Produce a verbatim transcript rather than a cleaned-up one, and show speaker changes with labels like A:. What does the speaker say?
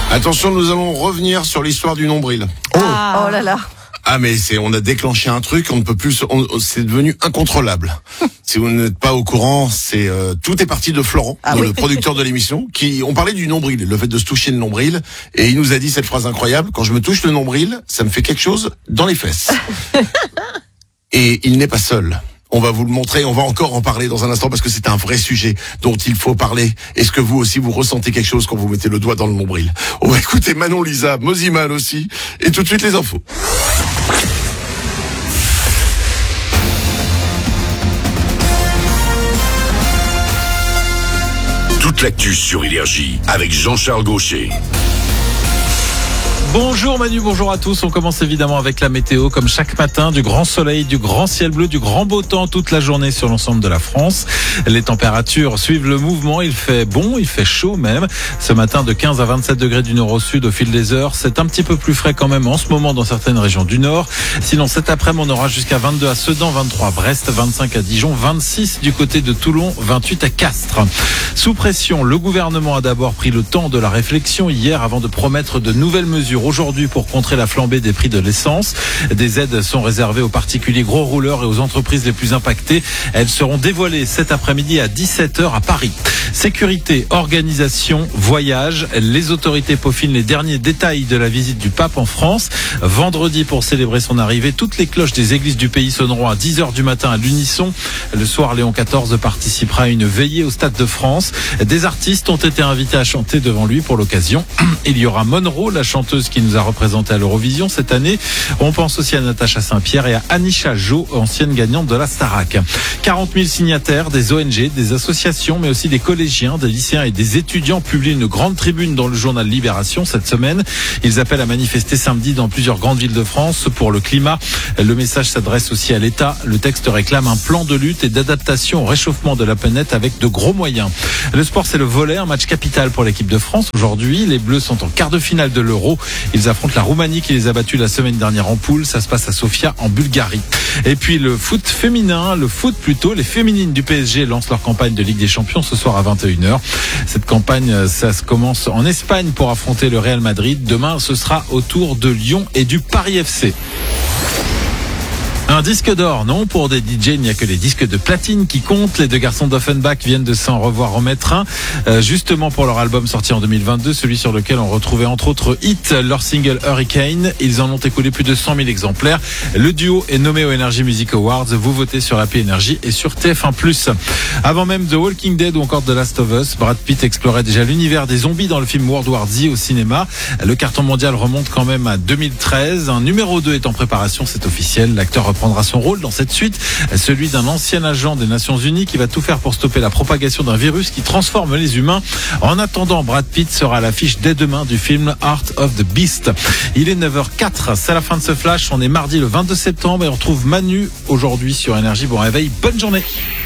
A: Attention, nous allons revenir sur l'histoire du nombril.
B: Oh, ah. oh là là.
A: Ah mais c'est, on a déclenché un truc, on ne peut plus, on, c'est devenu incontrôlable. Si vous n'êtes pas au courant, c'est euh, tout est parti de Florent, ah oui. le producteur de l'émission, qui on parlait du nombril, le fait de se toucher le nombril, et il nous a dit cette phrase incroyable: quand je me touche le nombril, ça me fait quelque chose dans les fesses. Et il n'est pas seul. On va vous le montrer, on va encore en parler dans un instant parce que c'est un vrai sujet dont il faut parler. Est-ce que vous aussi vous ressentez quelque chose quand vous mettez le doigt dans le nombril? On va écouter Manon Lisa, Moziman aussi, et tout de suite les infos.
C: Toute l'actu sur Énergie avec Jean-Charles Gaucher.
D: Bonjour Manu, bonjour à tous. On commence évidemment avec la météo, comme chaque matin, du grand soleil, du grand ciel bleu, du grand beau temps toute la journée sur l'ensemble de la France. Les températures suivent le mouvement, il fait bon, il fait chaud même. Ce matin de quinze à vingt-sept degrés du nord au sud au fil des heures. C'est un petit peu plus frais quand même en ce moment dans certaines régions du nord. Sinon cet après-midi on aura jusqu'à vingt-deux à Sedan, vingt-trois à Brest, vingt-cinq à Dijon, vingt-six du côté de Toulon, vingt-huit à Castres. Sous pression, le gouvernement a d'abord pris le temps de la réflexion hier avant de promettre de nouvelles mesures aujourd'hui pour contrer la flambée des prix de l'essence. Des aides sont réservées aux particuliers gros rouleurs et aux entreprises les plus impactées. Elles seront dévoilées cet après-midi à dix-sept heures à Paris. Sécurité, organisation, voyage. Les autorités peaufinent les derniers détails de la visite du pape en France. Vendredi, pour célébrer son arrivée, toutes les cloches des églises du pays sonneront à dix heures du matin à l'unisson. Le soir, Léon quatorze participera à une veillée au Stade de France. Des artistes ont été invités à chanter devant lui pour l'occasion. Il y aura Monroe, la chanteuse qui nous a représenté à l'Eurovision cette année. On pense aussi à Natacha Saint-Pierre et à Anisha Jo, ancienne gagnante de la Starac. quarante mille signataires, des O N G, des associations, mais aussi des collégiens, des lycéens et des étudiants publient une grande tribune dans le journal Libération cette semaine. Ils appellent à manifester samedi dans plusieurs grandes villes de France pour le climat. Le message s'adresse aussi à l'État. Le texte réclame un plan de lutte et d'adaptation au réchauffement de la planète avec de gros moyens. Le sport, c'est le volley, un match capital pour l'équipe de France. Aujourd'hui, les Bleus sont en quart de finale de l'Euro. Ils affrontent la Roumanie qui les a battus la semaine dernière en poule. Ça se passe à Sofia en Bulgarie. Et puis le foot féminin, le foot plutôt, les féminines du P S G lancent leur campagne de Ligue des Champions ce soir à vingt et une heures. Cette campagne, ça se commence en Espagne pour affronter le Real Madrid. Demain, ce sera au tour de Lyon et du Paris F C. Un disque d'or, non, pour des D J, il n'y a que les disques de platine qui comptent. Les deux garçons d'Offenbach viennent de s'en revoir remettre un, euh, justement pour leur album sorti en deux mille vingt-deux, celui sur lequel on retrouvait entre autres Hit, leur single Hurricane. Ils en ont écoulé plus de cent mille exemplaires. Le duo est nommé aux Energy Music Awards. Vous votez sur l'appli Énergie et sur T F un plus. Avant même The Walking Dead ou encore The Last of Us, Brad Pitt explorait déjà l'univers des zombies dans le film World War Z au cinéma. Le carton mondial remonte quand même à deux mille treize. Un numéro deux est en préparation, c'est officiel. L'acteur prendra son rôle dans cette suite, celui d'un ancien agent des Nations Unies qui va tout faire pour stopper la propagation d'un virus qui transforme les humains. En attendant, Brad Pitt sera à l'affiche dès demain du film Heart of the Beast. Il est neuf heures quatre, c'est la fin de ce flash. On est mardi le vingt-deux septembre et on retrouve Manu aujourd'hui sur Énergie. Bon réveil, bonne journée.